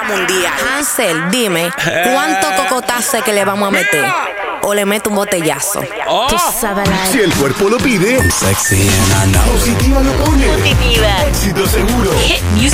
mundial. Hansel, dime, ¿cuánto cocotazo que le vamos a meter? ¿O le meto un botellazo? Tú sabes la... Si el cuerpo lo pide, I'm sexy and I know. Positiva lo pone. Positiva. Éxito seguro. Hit music.